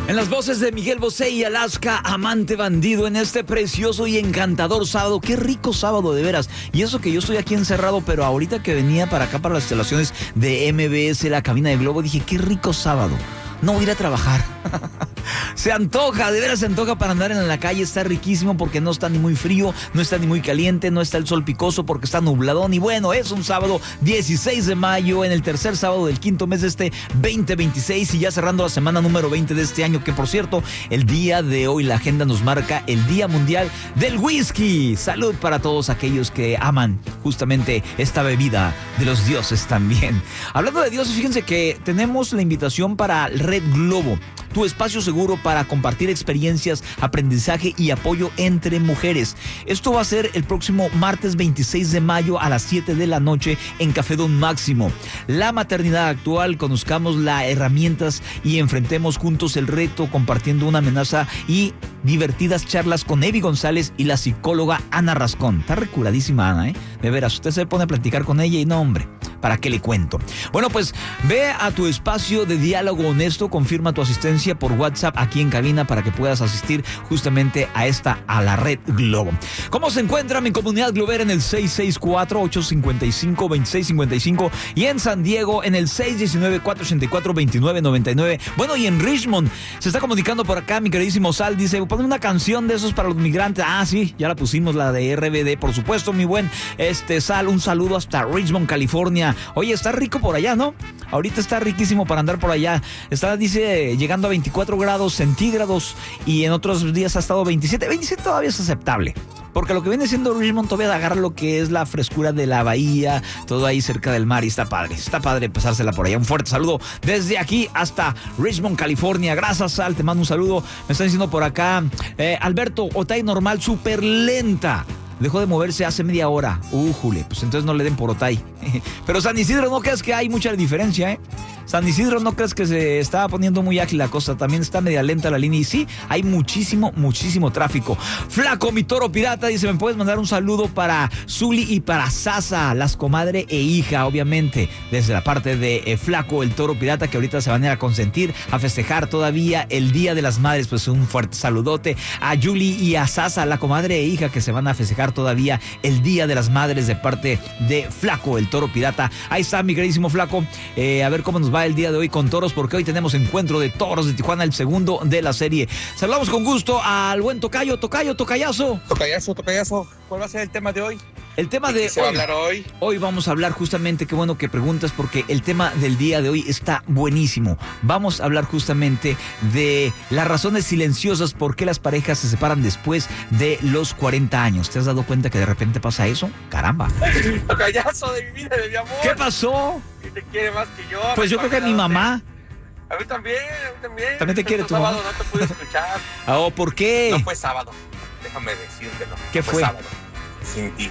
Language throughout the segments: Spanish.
En las voces de Miguel Bosé y Alaska, Amante Bandido, en este precioso y encantador sábado. Qué rico sábado, de veras. Y eso que yo estoy aquí encerrado, pero ahorita que venía para acá, para las instalaciones de MBS, la cabina de Globo, dije, qué rico sábado. No voy a ir a trabajar. Se antoja, de veras se antoja para andar en la calle. Está riquísimo porque no está ni muy frío, no está ni muy caliente, no está el sol picoso porque está nubladón. Y bueno, es un sábado 16 de mayo, en el tercer sábado del quinto mes de este 2026 y ya cerrando la semana número 20 de este año, que por cierto, el día de hoy la agenda nos marca el Día Mundial del Whisky. Salud para todos aquellos que aman justamente esta bebida de los dioses también. Hablando de dioses, fíjense que tenemos la invitación para Red Globo, tu espacio seguro para compartir experiencias, aprendizaje y apoyo entre mujeres. Esto va a ser el próximo martes 26 de mayo a las 7 de la noche en Café Don Máximo. La maternidad actual, conozcamos las herramientas y enfrentemos juntos el reto, compartiendo una amenaza y divertidas charlas con Evi González y la psicóloga Ana Rascón. Está recuradísima Ana, de veras, usted se pone a platicar con ella y no, hombre, ¿para qué le cuento? Bueno, pues ve a tu espacio de diálogo honesto, confirma tu asistencia por WhatsApp aquí en cabina para que puedas asistir justamente a la Red Globo. ¿Cómo se encuentra mi comunidad globera? En el 664-855-2655 y en San Diego en el 619-484-2999. Bueno, y en Richmond se está comunicando por acá mi queridísimo Sal, dice, ponme una canción de esos para los migrantes. Ah, sí, ya la pusimos, la de RBD, por supuesto, mi buen Sal, un saludo hasta Richmond, California. Oye, está rico por allá, ¿no? Ahorita está riquísimo para andar por allá. Está, dice, llegando a 24 grados centígrados y en otros días ha estado 27. 27 todavía es aceptable, porque lo que viene siendo Richmond todavía agarra lo que es la frescura de la bahía, todo ahí cerca del mar y está padre pasársela por allá. Un fuerte saludo desde aquí hasta Richmond, California. Gracias, Sal, te mando un saludo. Me están diciendo por acá, Alberto, Otay normal, súper lenta. Dejó de moverse hace media hora. Jule, pues entonces no le den por Otay. Pero San Isidro, ¿no crees que hay mucha diferencia, San Isidro, ¿no crees que se está poniendo muy ágil la cosa? También está media lenta la línea y sí, hay muchísimo tráfico. Flaco, mi toro pirata, dice, ¿me puedes mandar un saludo para Zuli y para Sasa, las comadre e hija, obviamente, desde la parte de Flaco, el toro pirata, que ahorita se van a ir a consentir, a festejar todavía el Día de las Madres? Pues un fuerte saludote a Yuli y a Sasa, la comadre e hija, que se van a festejar todavía el Día de las Madres de parte de Flaco, el toro pirata. Ahí está mi queridísimo Flaco. A ver cómo nos va el día de hoy con toros, porque hoy tenemos encuentro de toros de Tijuana, el segundo de la serie. Saludamos con gusto al buen tocayazo. Tocayazo. ¿Cuál va a ser el tema de hoy? El tema de ¿Se va a hablar hoy? Hoy vamos a hablar justamente, qué bueno que preguntas, porque el tema del día de hoy está buenísimo. Vamos a hablar justamente de las razones silenciosas por qué las parejas se separan después de los 40 años. ¿Te has dado cuenta que de repente pasa eso? ¡Caramba! Tocayazo de mi vida, de mi amor. ¿Qué pasó? ¿Quién te quiere más que yo? Pues yo creo que mi mamá. A mí también. ¿También te quiere tu mamá? Sábado no te pude escuchar. ¿Por qué? No fue sábado. Déjame decírtelo. ¿Qué fue? Sábado. Sin ti.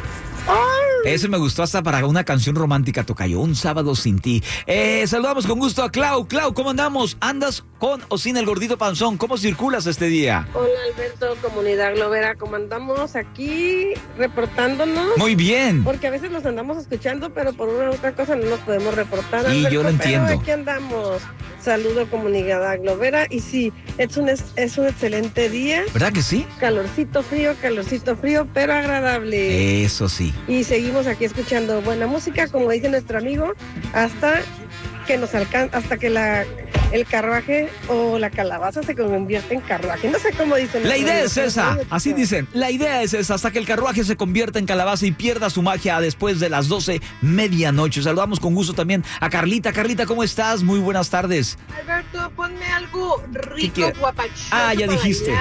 Eso me gustó hasta para una canción romántica, tocayo. Un sábado sin ti. Saludamos con gusto a Clau. Clau, ¿cómo andamos? ¿Andas con o sin el gordito panzón? ¿Cómo circulas este día? Hola, Alberto, comunidad globera. ¿Cómo andamos aquí reportándonos? Muy bien. Porque a veces nos andamos escuchando, pero por una u otra cosa no nos podemos reportar. Y yo lo entiendo. Pero aquí andamos. Saludo, comunidad globera. Y sí, es un excelente día. ¿Verdad que sí? Calorcito frío, pero agradable. Eso sí. Y seguimos aquí escuchando buena música, como dice nuestro amigo, hasta que nos alcanza, hasta que el carruaje o la calabaza se convierte en carruaje. No sé cómo dicen. La idea es esa, así dicen. La idea es esa, hasta que el carruaje se convierta en calabaza y pierda su magia después de las 12 medianoche. Saludamos con gusto también a Carlita. Carlita, ¿cómo estás? Muy buenas tardes. Alberto, ponme algo rico, guapachoso. Ya dijiste.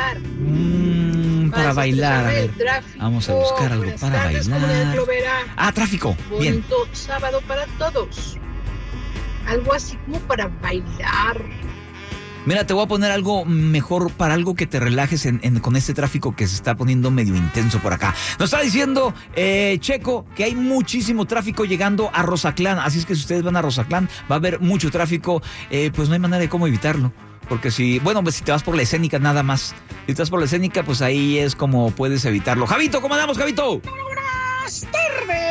Para bailar, a ver. Vamos a buscar algo para bailar. Tráfico. Bien. Bonito sábado para todos. Algo así como para bailar. Mira, te voy a poner algo mejor para algo que te relajes con este tráfico que se está poniendo medio intenso por acá. Nos está diciendo Checo que hay muchísimo tráfico llegando a Rozaclán. Así es que si ustedes van a Rozaclán va a haber mucho tráfico. Pues no hay manera de cómo evitarlo. Porque si te vas por la escénica nada más. Si te vas por la escénica, pues ahí es como puedes evitarlo. Javito, ¿cómo andamos, Javito? Buenas tardes.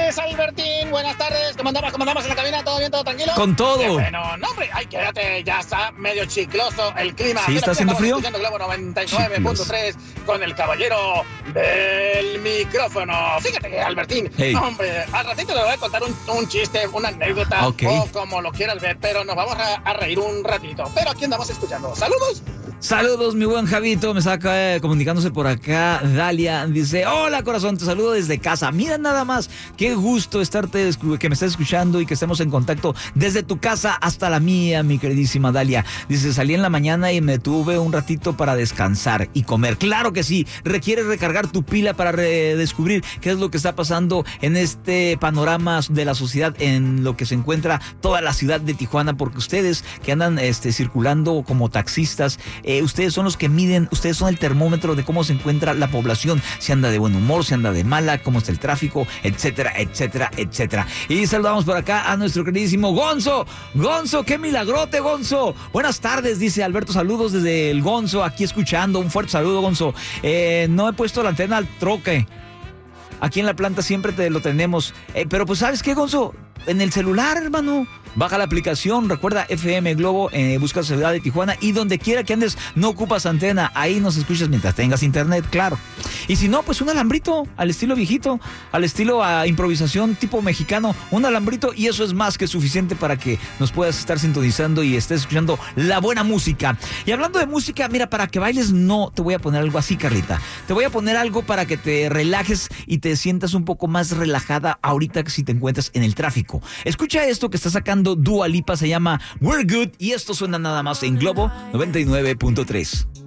tardes, Albertín. Buenas tardes. ¿Cómo andamos en la cabina? ¿Todo bien? ¿Todo tranquilo? Con todo. Qué bueno, no, hombre. Ay, quédate. Ya está medio chicloso el clima. ¿Sí está haciendo frío? Escuchando Globo 99.3 con el caballero del micrófono. Fíjate, Albertín. Hey. Hombre, al ratito le voy a contar un chiste, una anécdota, Okay. o como lo quieras ver, pero nos vamos a reír un ratito. Pero aquí andamos escuchando. ¡Saludos! Saludos, mi buen Javito, me está comunicándose por acá. Dalia dice, hola corazón, te saludo desde casa. Mira nada más, qué gusto que me estés escuchando y que estemos en contacto desde tu casa hasta la mía, mi queridísima Dalia. Dice, salí en la mañana y me tuve un ratito para descansar y comer. Claro que sí, requieres recargar tu pila para redescubrir qué es lo que está pasando en este panorama de la sociedad, en lo que se encuentra toda la ciudad de Tijuana, porque ustedes que andan circulando como taxistas, ustedes son los que miden, ustedes son el termómetro de cómo se encuentra la población, si anda de buen humor, si anda de mala, cómo está el tráfico, etcétera, etcétera, etcétera. Y saludamos por acá a nuestro queridísimo Gonzo. Gonzo, qué milagrote, Gonzo. Buenas tardes, dice Alberto, saludos desde el Gonzo, aquí escuchando. Un fuerte saludo, Gonzo. No he puesto la antena al troque. Aquí en la planta siempre te lo tenemos. Pero pues, ¿sabes qué, Gonzo? En el celular, hermano. Baja la aplicación, recuerda FM Globo, busca Ciudad de Tijuana y donde quiera que andes no ocupas antena, ahí nos escuchas mientras tengas internet, claro. Y si no, pues un alambrito al estilo viejito, al estilo a improvisación tipo mexicano, un alambrito y eso es más que suficiente para que nos puedas estar sintonizando y estés escuchando la buena música. Y hablando de música, mira, para que bailes no te voy a poner algo así, Carlita. Te voy a poner algo para que te relajes y te sientas un poco más relajada ahorita que si te encuentras en el tráfico. Escucha esto que está sacando Dua Lipa, se llama We're Good y esto suena nada más en Globo 99.3.